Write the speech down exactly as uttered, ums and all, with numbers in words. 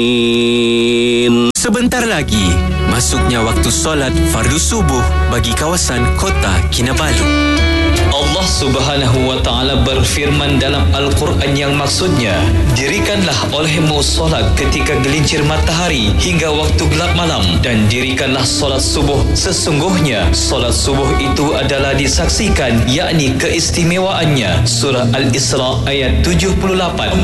Sebentar lagi, masuknya waktu solat fardu subuh bagi kawasan Kota Kinabalu. Allah Subhanahu wa ta'ala berfirman dalam Al-Quran yang maksudnya, dirikanlah olehmu solat ketika gelincir matahari hingga waktu gelap malam, dan dirikanlah solat subuh. Sesungguhnya solat subuh itu adalah disaksikan, yakni keistimewaannya. Surah Al-Isra ayat tujuh puluh lapan.